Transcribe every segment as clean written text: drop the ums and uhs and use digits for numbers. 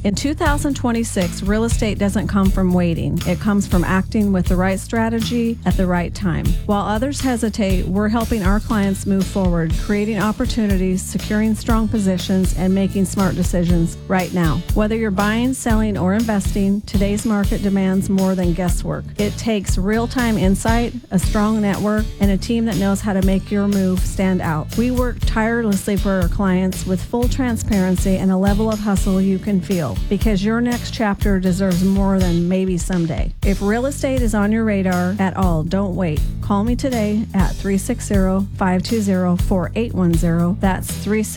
In 2026, real estate doesn't come from waiting. It comes from acting with the right strategy at the right time. While others hesitate, we're helping our clients move forward, creating opportunities, securing strong positions, and making smart decisions right now. Whether you're buying, selling, or investing, today's market demands more than guesswork. It takes real-time insight, a strong network, and a team that knows how to make your move stand out. We work tirelessly for our clients with full transparency and a level of hustle you can feel, because your next chapter deserves more than maybe someday. If real estate is on your radar at all, don't wait. Call me today at 360-520-4810. That's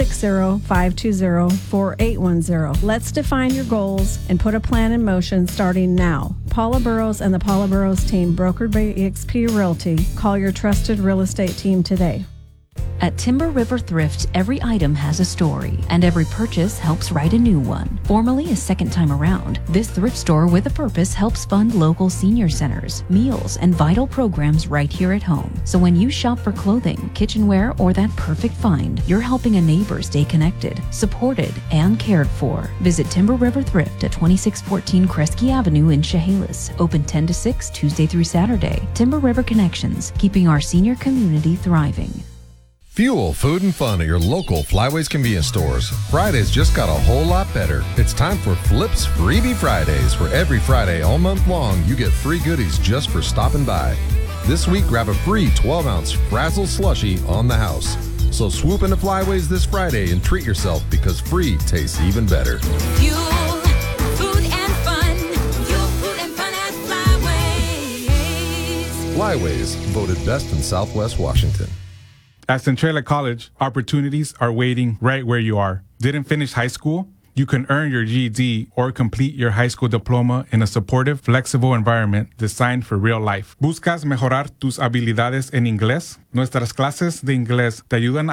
360-520-4810. Let's define your goals and put a plan in motion starting now. Paula Burrows and the Paula Burrows team, brokered by eXp Realty. Call your trusted real estate team today. At Timber River Thrift, every item has a story, and every purchase helps write a new one. Formerly a second time around, this thrift store with a purpose helps fund local senior centers, meals, and vital programs right here at home. So when you shop for clothing, kitchenware, or that perfect find, you're helping a neighbor stay connected, supported, and cared for. Visit Timber River Thrift at 2614 Kresge Avenue in Chehalis. Open 10 to 6 Tuesday through Saturday. Timber River Connections, keeping our senior community thriving. Fuel, food, and fun at your local Flyways convenience stores. Fridays just got a whole lot better. It's time for Flips Freebie Fridays, where every Friday all month long you get free goodies just for stopping by. This week, grab a free 12-ounce Frazzle slushie on the house. So swoop into Flyways this Friday and treat yourself, because free tastes even better. Fuel, food, and fun. Fuel, food, and fun at Flyways. Flyways, voted best in Southwest Washington. At Centralia College, opportunities are waiting right where you are. Didn't finish high school? You can earn your GED or complete your high school diploma in a supportive, flexible environment designed for real life. ¿Buscas mejorar tus habilidades en inglés? Nuestras clases de inglés te ayudan